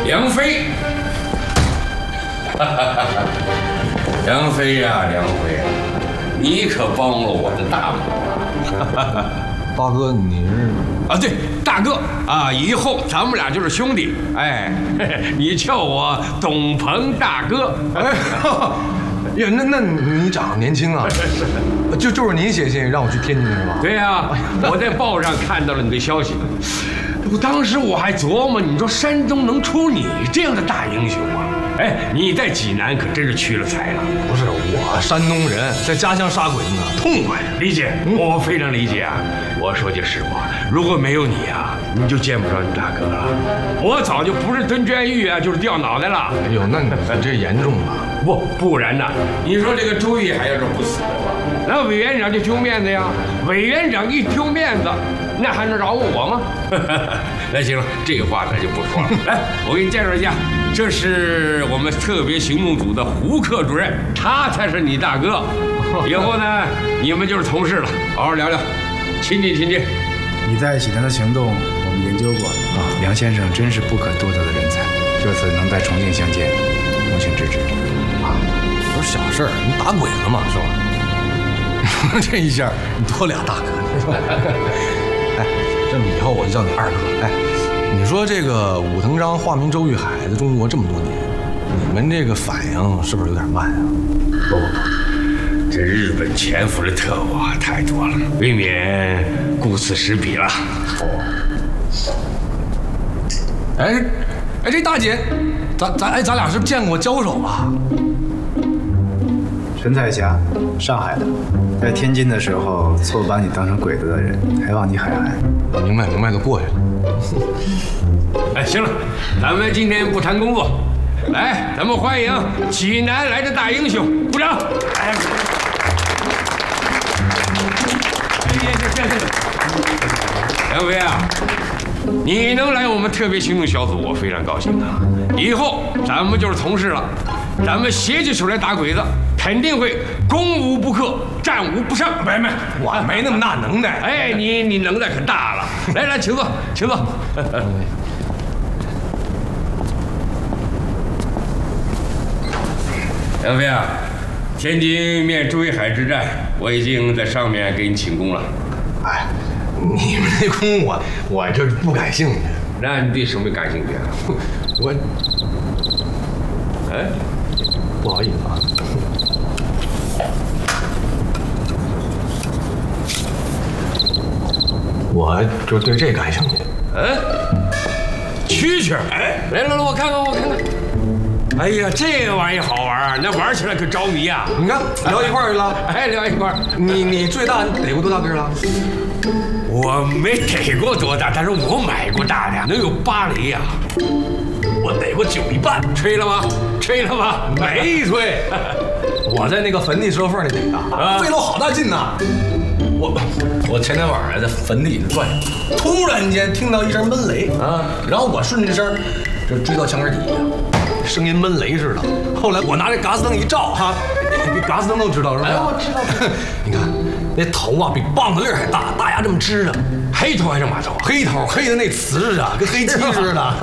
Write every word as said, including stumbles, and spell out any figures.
梁飞，梁飞呀，梁飞，你可帮了我的大忙。 大哥，你是啊？对，大哥啊，以后咱们俩就是兄弟。哎，你叫我董鹏大哥。 哎，呀，那那你长得年轻啊，就就是您写信让我去天津是吧？ 对呀、啊，我在报上看到了你的消息。我当时我还琢磨，你说山东能出你这样的大英雄吗？哎，你在济南可真是屈了才了。 不是我山东人，在家乡杀鬼子呢，痛快。 理解，我非常理解啊。我说句实话，如果没有你啊，你就见不着你大哥了。我早就不是蹲监狱啊，就是掉脑袋了。 哎呦，那你这严重了。 不，不然呢？你说这个周玉海要是不死的话，那委员长就丢面子呀。委员长一丢面子，那还能饶我吗？那行了，这话咱就不说了。来，我给你介绍一下，这是我们特别行动组的胡克主任，他才是你大哥。以后呢，你们就是同事了，好好聊聊，亲近亲近。 你在济南的行动，我们研究过啊，梁先生真是不可多得的人才。这次能在重庆相见，荣幸之至。 啊，都是小事儿，你打鬼子嘛，是吧？这一下你多俩大哥，是吧？哎，这么以后我就叫你二哥。哎，你说这个武藤章化名周玉海在中国这么多年，你们这个反应是不是有点慢啊？ 不不不，这日本潜伏的特务啊太多了，未免顾此失彼了。 哎，哎，这大姐，咱咱哎，咱俩是不是见过交手啊？ 陈彩霞，上海的，在天津的时候错把你当成鬼子的人，还望你海涵。 明白明白，都过去了。 哎，行了，咱们今天不谈工作，来，咱们欢迎济南来的大英雄，鼓掌！哎，梁飞啊，你能来我们特别行动小组，我非常高兴啊！以后咱们就是同事了，咱们携起手来打鬼子，肯定会攻无不克，战无不胜。没没， 我没那么大能耐。 哎，你你能耐可大了。来来，请坐，请坐。梁飞啊，天津面周玉海之战，我已经在上面给你请功了。 哎，你们那功我我这不感兴趣。 那你对什么感兴趣啊？ 我， 哎， 不好意思啊。我就对这感兴趣。 嗯，蛐蛐儿，哎，来来来，我看看，我看看。哎呀，这玩意儿好玩儿，那玩起来可着迷呀！ 你看，聊一块儿去了。 哎，聊一块儿。 你你最大逮过多大个了？ 我没逮过多大，但是我买过大的，能有八厘呀。 我逮过九一半。 吹了吗？吹了吗？ 没吹。我在那个坟地石头缝里逮的， 啊， 费了我好大劲呐。我我前天晚上在坟地里转悠，突然间听到一声闷雷啊，然后我顺着这声就追到墙根底下，声音闷雷似的。后来我拿这嘎斯灯一照，哈，比嘎斯灯都知道是吧？哎，我知道。你看那头啊，比棒子粒还大，大牙这么支着， 黑头还是马头？ 黑头黑的那瓷实啊，跟黑漆似的。